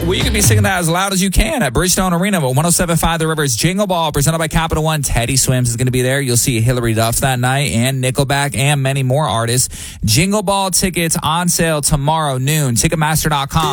Well, you can be singing that as loud as you can at Bridgestone Arena with 107.5 The Rivers Jingle Ball presented by Capital One. Teddy Swims is going to be there. You'll see Hillary Duff that night and Nickelback and many more artists. Jingle Ball tickets on sale tomorrow noon. Ticketmaster.com.